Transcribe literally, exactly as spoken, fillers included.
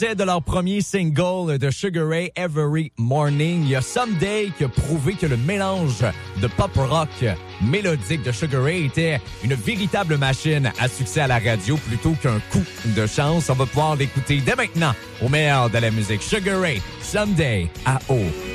C'est de leur premier single de Sugar Ray, Every Morning. Il y a Someday qui a prouvé que le mélange de pop rock mélodique de Sugar Ray était une véritable machine à succès à la radio plutôt qu'un coup de chance. On va pouvoir l'écouter dès maintenant au meilleur de la musique. Sugar Ray, Someday à O.